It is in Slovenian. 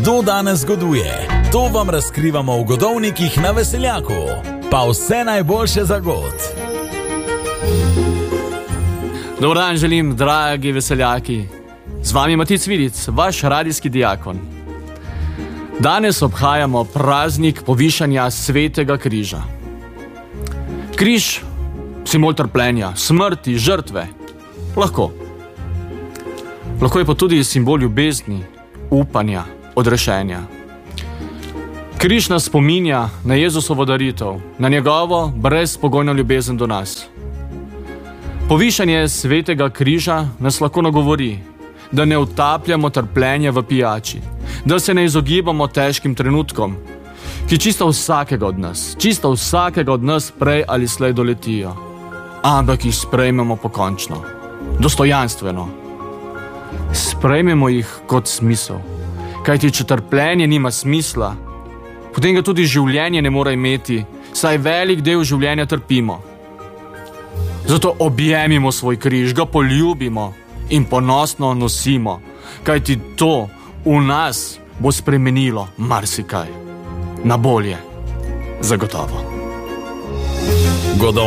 Kdo danes goduje? To vam razkrivamo v Godovnikih na Veseljaku. Pa vse najboljše za god. Dober dan želim, dragi veseljaki. Z vami Matic Vidic, vaš radijski diakon. Danes obhajamo praznik povišanja Svetega križa. Križ, simbol trpljenja, smrti, žrtve. Lahko je pa tudi simbol ljubezni, upanja, odrešenja. Križ nas spominja na Jezusovo daritev, na njegovo brezpogojno ljubezen do nas. Povišanje Svetega križa nas lahko nagovori, da ne utapljamo trpljenja v pijači, da se ne izogibamo težkim trenutkom, ki čisto vsakega od nas prej ali slej doletijo, ampak jih sprejmemo pokončno, dostojanstveno. Sprejmemo jih kot smisel, kajti če trpljenje nima smisla, potem ga tudi življenje ne more imeti, saj velik del življenja trpimo. Zato objemimo svoj križ, ga poljubimo in ponosno nosimo, kajti to v nas bo spremenilo marsikaj. Na bolje, zagotovo.